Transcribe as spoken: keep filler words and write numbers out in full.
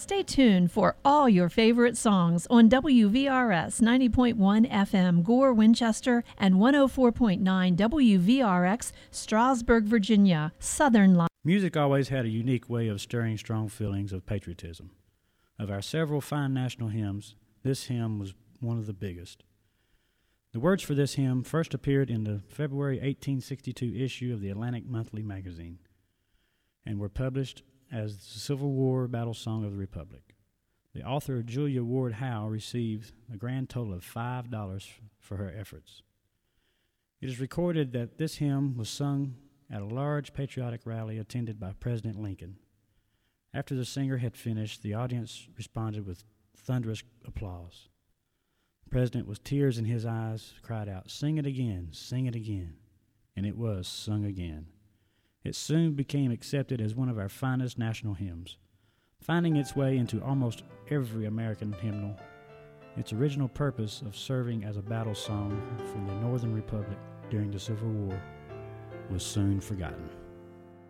Stay tuned for all your favorite songs on W V R S ninety point one F M Gore, Winchester, and one oh four point nine W V R X Strasburg, Virginia, Southern Line. Music always had a unique way of stirring strong feelings of patriotism. Of our several fine national hymns, this hymn was one of the biggest. The words for this hymn first appeared in the February eighteen sixty-two issue of the Atlantic Monthly magazine and were published as the Civil War Battle Song of the Republic. The author, Julia Ward Howe, received a grand total of five dollars for her efforts. It is recorded that this hymn was sung at a large patriotic rally attended by President Lincoln. After the singer had finished, the audience responded with thunderous applause. The president, with tears in his eyes, cried out, "Sing it again, sing it again." And it was sung again. It soon became accepted as one of our finest national hymns, finding its way into almost every American hymnal. Its original purpose of serving as a battle song for the Northern Republic during the Civil War was soon forgotten.